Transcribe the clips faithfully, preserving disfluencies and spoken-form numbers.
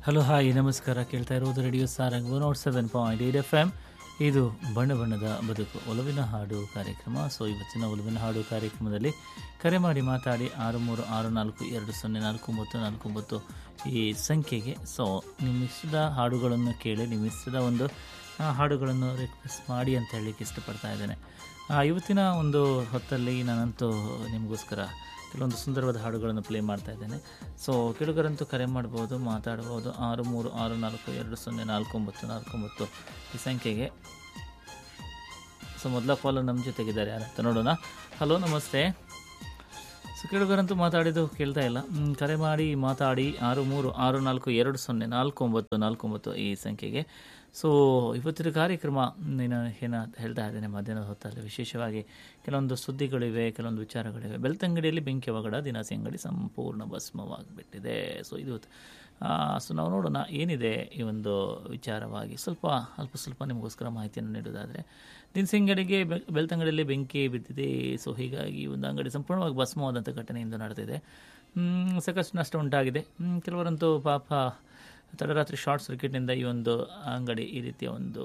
Hello hi ನಮಸ್ಕಾರ. ಕೇಳ್ತಾ ಇರೋದು radio Sarang one not seven point eight F M. ಇದು ಬಣ್ಣ ಬಣ್ಣದ ಬದುಕು ಒಲವಿನ ಹಾಡು ಕಾರ್ಯಕ್ರಮ. ಸೊ ಇವತ್ತಿನ ಒಲವಿನ ಹಾಡು ಕಾರ್ಯಕ್ರಮದಲ್ಲಿ ಕರೆ ಮಾಡಿ ಮಾತಾಡಿ ಆರು ಮೂರು ಆರು ನಾಲ್ಕು ಎರಡು ಸೊನ್ನೆ ನಾಲ್ಕು ಒಂಬತ್ತು ನಾಲ್ಕು ಒಂಬತ್ತು ಈ ಸಂಖ್ಯೆಗೆ. ಸೊ ನಿಮ್ಮ ಇಷ್ಟದ ಹಾಡುಗಳನ್ನು ಕೇಳಿ, ನಿಮ್ಮ ಇಷ್ಟದ ಒಂದು ಹಾಡುಗಳನ್ನು ರಿಕ್ವೆಸ್ಟ್ ಮಾಡಿ ಅಂತ ಹೇಳಲಿಕ್ಕೆ ಇಷ್ಟಪಡ್ತಾ ಇದ್ದೇನೆ. ಇವತ್ತಿನ ಒಂದು ಹೊತ್ತಲ್ಲಿ ನಾನಂತೂ ನಿಮಗೋಸ್ಕರ ಕೆಲವೊಂದು ಸುಂದರವಾದ ಹಾಡುಗಳನ್ನು ಪ್ಲೇ ಮಾಡ್ತಾ ಇದ್ದೇನೆ. ಸೊ ಕೆಳಗರಂತೂ ಕರೆ ಮಾಡ್ಬೋದು, ಮಾತಾಡ್ಬೋದು ಆರು ಮೂರು ಆರು ನಾಲ್ಕು ಎರಡು ಸೊನ್ನೆ ನಾಲ್ಕು ಒಂಬತ್ತು ನಾಲ್ಕು ಒಂಬತ್ತು ಈ ಸಂಖ್ಯೆಗೆ. ಸೊ ಮೊದಲ ಕಾಲರ್ ನಮ್ಮ ಜೊತೆಗಿದ್ದಾರೆ, ಯಾರಂತ ನೋಡೋಣ. ಹಲೋ ನಮಸ್ತೆ. ಸೊ ಕೆಳಗರಂತೂ ಮಾತಾಡಿದ್ದು ಕೇಳ್ತಾ ಇಲ್ಲ. ಕರೆ ಮಾಡಿ ಮಾತಾಡಿ ಆರು ಮೂರು ಆರು ನಾಲ್ಕು ಎರಡು ಸೊನ್ನೆ ನಾಲ್ಕು ಒಂಬತ್ತು ನಾಲ್ಕು ಒಂಬತ್ತು ಈ ಸಂಖ್ಯೆಗೆ. ಸೊ ಇವತ್ತಿನ ಕಾರ್ಯಕ್ರಮ ನಾನು ಏನ ಹೇಳ್ತಾ ಇದ್ದೇನೆ, ಮಧ್ಯಾಹ್ನದ ಹೊತ್ತಲ್ಲಿ ವಿಶೇಷವಾಗಿ ಕೆಲವೊಂದು ಸುದ್ದಿಗಳಿವೆ, ಕೆಲವೊಂದು ವಿಚಾರಗಳಿವೆ. ಬೆಳ್ತಂಗಡಿಯಲ್ಲಿ ಬೆಂಕಿ ಅವಘಡ, ದಿನಸಿ ಅಂಗಡಿ ಸಂಪೂರ್ಣ ಭಸ್ಮವಾಗಿಬಿಟ್ಟಿದೆ. ಸೊ ಇದು ಸೊ ನಾವು ನೋಡೋಣ ಏನಿದೆ ಈ ಒಂದು ವಿಚಾರವಾಗಿ. ಸ್ವಲ್ಪ ಅಲ್ಪ ಸ್ವಲ್ಪ ನಿಮಗೋಸ್ಕರ ಮಾಹಿತಿಯನ್ನು ನೀಡೋದಾದರೆ, ದಿನಸಿ ಅಂಗಡಿಗೆ ಬೆಳ್ತಂಗಡಿಯಲ್ಲಿ ಬೆಂಕಿ ಬಿದ್ದಿದೆ. ಸೊ ಹೀಗಾಗಿ ಒಂದು ಅಂಗಡಿ ಸಂಪೂರ್ಣವಾಗಿ ಭಸ್ಮವಾದಂಥ ಘಟನೆ ಇಂದು ನಡೆದಿದೆ. ಸಾಕಷ್ಟು ನಷ್ಟ ಉಂಟಾಗಿದೆ. ಕೆಲವರಂತೂ ಪಾಪ ತಡರಾತ್ರಿ ಶಾರ್ಟ್ ಸರ್ಕ್ಯೂಟ್ನಿಂದ ಈ ಒಂದು ಅಂಗಡಿ ಈ ರೀತಿಯ ಒಂದು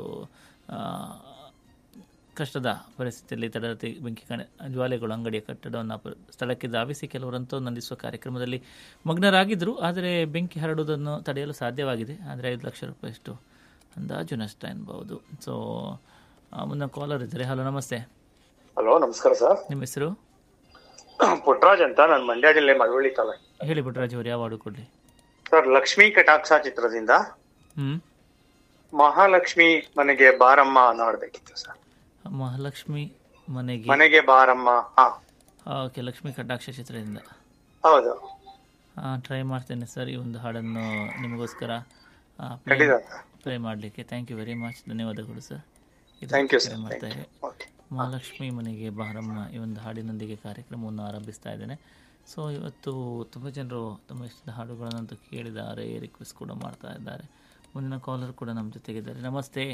ಕಷ್ಟದ ಪರಿಸ್ಥಿತಿಯಲ್ಲಿ ತಡರಾತ್ರಿ ಬೆಂಕಿ ಕಾಣೆ ಜ್ವಾಲೆಗಳು ಅಂಗಡಿಯ ಕಟ್ಟಡವನ್ನು ಸ್ಥಳಕ್ಕೆ ಧಾವಿಸಿ ಕೆಲವರಂತೂ ನಂದಿಸುವ ಕಾರ್ಯಕ್ರಮದಲ್ಲಿ ಮಗ್ನರಾಗಿದ್ದರು. ಆದರೆ ಬೆಂಕಿ ಹರಡುವುದನ್ನು ತಡೆಯಲು ಸಾಧ್ಯವಾಗಿದೆ. ಆದರೆ ಐದು ಲಕ್ಷ ರೂಪಾಯಿಯಷ್ಟು ಅಂದಾಜು ನಷ್ಟ ಎನ್ಬಹುದು. ಸೊ ಮುಂದೆ ಕಾಲರ್ ಇದ್ದಾರೆ. ಹಲೋ ನಮಸ್ತೆ. ಹಲೋ ನಮಸ್ಕಾರ ಸರ್. ನಿಮ್ಮ ಹೆಸರು? ಪುಟ್ಟರಾಜ್ ಅಂತ, ನಾನು ಮಂಡ್ಯ ಜಿಲ್ಲೆ ಮಳವಳ್ಳಿ ತಾಲೂಕು. ಹೇಳಿ ಪುಟ್ಟರಾಜ್ ಅವರು, ಯಾವ ಹಾಡು ಕೊಡ್ಲಿ ಸರ್? ಲಕ್ಷ್ಮೀ ಕಟಾಕ್ಷ ಚಿತ್ರದಿಂದ ಹ್ಮ್ ಮಹಾಲಕ್ಷ್ಮಿ ಮನೆಗೆ ಬಾರಮ್ಮ ನೋಡ್ಬೇಕಿತ್ತು ಸರ್. ಮಹಾಲಕ್ಷ್ಮಿ ಮನೆಗೆ ಮನೆಗೆ ಬಾರಮ್ಮ. ಹಾ ಓಕೆ, ಲಕ್ಷ್ಮೀ ಕಟಾಕ್ಷ ಚಿತ್ರದಿಂದ. ಹೌದು, ಹಾಂ ಟ್ರೈ ಮಾಡ್ತೇನೆ ಸರ್ ಈ ಒಂದು ಹಾಡನ್ನು ನಿಮಗೋಸ್ಕರ ಪ್ಲೇ ಮಾಡಲಿಕ್ಕೆ. ಥ್ಯಾಂಕ್ ಯು ವೆರಿ ಮಚ್, ಧನ್ಯವಾದಗಳು ಸರ್. ಇದು ಮಾಡ್ತಾರೆ. ಮಹಾಲಕ್ಷ್ಮಿ ಮನೆಗೆ ಬಾರಮ್ಮ ಈ ಒಂದು ಹಾಡಿನೊಂದಿಗೆ ಕಾರ್ಯಕ್ರಮವನ್ನು ಆರಂಭಿಸ್ತಾ ಇದ್ದೇನೆ. ಸೊ ಇವತ್ತು ತುಂಬ ಜನರು ತಮ್ಮ ಇಷ್ಟದ ಹಾಡುಗಳನ್ನಂತೂ ಕೇಳಿದ್ದಾರೆ, ರಿಕ್ವೆಸ್ಟ್ ಕೂಡ ಮಾಡ್ತಾ ಇದ್ದಾರೆ. ಮುಂದಿನ ಕಾಲರ್ ಕೂಡ ನಮ್ಮ ಜೊತೆಗಿದ್ದಾರೆ. ನಮಸ್ತೆ.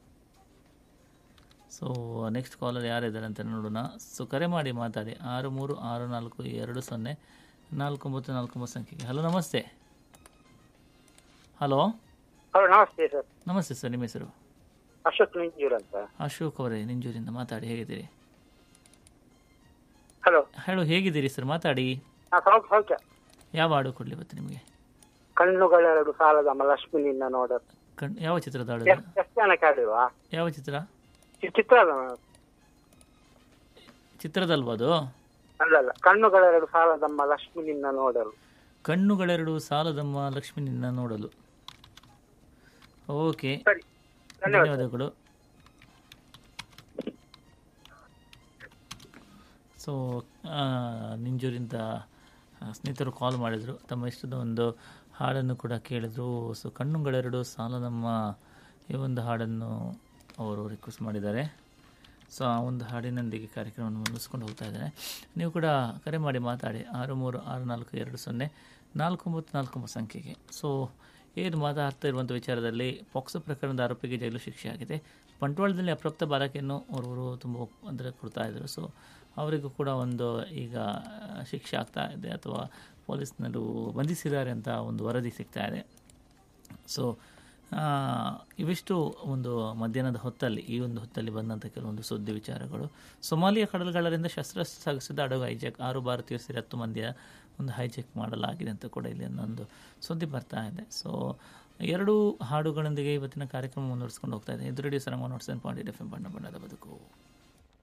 ಸೊ ನೆಕ್ಸ್ಟ್ ಕಾಲರ್ ಯಾರಿದ್ದಾರೆ ಅಂತ ನೋಡೋಣ. ಸೊ ಕರೆ ಮಾಡಿ ಮಾತಾಡಿ ಆರು ಮೂರು ಆರು ನಾಲ್ಕು ಎರಡು ಸೊನ್ನೆ ನಾಲ್ಕು ಒಂಬತ್ತು ನಾಲ್ಕು ಒಂಬತ್ತು ಸಂಖ್ಯೆಗೆ. ಹಲೋ ನಮಸ್ತೆ. ಹಲೋ ಹಲೋ ನಮಸ್ತೆ ಸರ್. ನಮಸ್ತೆ ಸರ್, ನಿಮ್ಮ ಹೆಸರು? ಅಶೋಕ್ ನಿಂಜೂರ್ ಅಂತ. ಅಶೋಕ್ ಅವರೇ, ನಿಂಜೂರಿಂದ ಮಾತಾಡಿ. ಹೇಗಿದ್ದೀರಿ? ಹಲೋ ಹೇಳು, ಹೇಗಿದ್ದೀರಿ ಸರ್? ಮಾತಾಡಿ. ಸೌಖ್ಯ. ಯಾವ ಹಾಡು ಕೊಡ್ಲಿ ಇವತ್ತು ನಿಮಗೆ? ಕಣ್ಣುಗಳೆರಡು ಸಾಲದ ಲಕ್ಷ್ಮಿ ನಿನ್ನ ನೋಡೋದು. ಕಣ್ ಯಾವ ಚಿತ್ರದ ಹಾಡು? ಎಷ್ಟು ಜನ ಕೇಳಿಲ್ವಾ? ಯಾವ ಚಿತ್ರ? ಚಿತ್ರದ ಚಿತ್ರದಲ್ವಾ ಅದು? ಅಲ್ಲಲ್ಲ, ಕಣ್ಣುಗಳೆರಡು ಸಾಲದಮ್ಮ ಲಕ್ಷ್ಮಿ ನಿನ್ನ ನೋಡಲು. ಕಣ್ಣುಗಳೆರಡು ಸಾಲದಮ್ಮ ಲಕ್ಷ್ಮಿ ನಿನ್ನ ನೋಡಲು. ಓಕೆ, ಸರಿ, ಧನ್ಯವಾದಗಳು. ಸೊ ನಿಂಜೂರಿಂದ ಸ್ನೇಹಿತರು ಕಾಲ್ ಮಾಡಿದರು, ತಮ್ಮ ಇಷ್ಟದ ಒಂದು ಹಾಡನ್ನು ಕೂಡ ಕೇಳಿದರು. ಸೊ ಕಣ್ಣುಗಳೆರಡು ಸಾಲದಮ್ಮ ಈ ಒಂದು ಹಾಡನ್ನು ಅವರು ರಿಕ್ವೆಸ್ಟ್ ಮಾಡಿದ್ದಾರೆ. ಸೊ ಆ ಒಂದು ಹಾಡಿನೊಂದಿಗೆ ಕಾರ್ಯಕ್ರಮವನ್ನು ಮುಗಿಸ್ಕೊಂಡು ಹೋಗ್ತಾ ಇದ್ದಾರೆ. ನೀವು ಕೂಡ ಕರೆ ಮಾಡಿ ಮಾತಾಡಿ ಆರು ಮೂರು ಆರು ನಾಲ್ಕು ಎರಡು ಸೊನ್ನೆ ನಾಲ್ಕು ಒಂಬತ್ತು ನಾಲ್ಕು ಒಂಬತ್ತು ಸಂಖ್ಯೆಗೆ. ಸೊ ಏನು ಮಾತಾಡ್ತಾ ಇರುವಂಥ ವಿಚಾರದಲ್ಲಿ ಪಾಕ್ಸೋ ಪ್ರಕರಣದ ಆರೋಪಿಗೆ ಜೈಲು ಶಿಕ್ಷೆ ಆಗಿದೆ. ಬಂಟ್ವಾಳದಲ್ಲಿ ಅಪ್ರಾಪ್ತ ಬಾಲಕಿಯನ್ನು ಅವರವರು ತುಂಬ ಅಂದರೆ ಕೊಡ್ತಾ ಇದ್ದರು. ಸೊ ಅವರಿಗೂ ಕೂಡ ಒಂದು ಈಗ ಶಿಕ್ಷೆ ಆಗ್ತಾ ಇದೆ, ಅಥವಾ ಪೊಲೀಸ್ನರು ಬಂಧಿಸಿದ್ದಾರೆ ಅಂತ ಒಂದು ವರದಿ ಸಿಗ್ತಾ ಇದೆ. ಸೊ ಇವಿಷ್ಟು ಒಂದು ಮಧ್ಯಾಹ್ನದ ಹೊತ್ತಲ್ಲಿ ಈ ಒಂದು ಹೊತ್ತಲ್ಲಿ ಬಂದಂಥ ಕೆಲವೊಂದು ಸುದ್ದಿ ವಿಚಾರಗಳು. ಸೊಮಾಲಿಯಾ ಕಡಲುಗಾರರಿಂದ ಶಸ್ತ್ರಾಸ್ತ್ರ ಸಾಗಿಸಿದ ಹಡಗು ಹೈಜಾಕ್, ಆರು ಭಾರತೀಯರು ಸೇರಿ ಹತ್ತು ಮಂದಿಯ ಒಂದು ಹೈಜಾಕ್ ಮಾಡಲಾಗಿದೆ ಅಂತ ಕೂಡ ಇಲ್ಲಿ ಒಂದು ಸುದ್ದಿ ಬರ್ತಾ ಇದೆ. ಸೊ ಎರಡು ಹಾಡುಗಳೊಂದಿಗೆ ಇವತ್ತಿನ ಕಾರ್ಯಕ್ರಮ ಮುಂದುವರಿಸ್ಕೊಂಡು ಹೋಗ್ತಾ ಇದೆ. ಇದು radio Sarang one not seven point eight F M, ಬಣ್ಣ ಬಣ್ಣದ ಬದುಕು.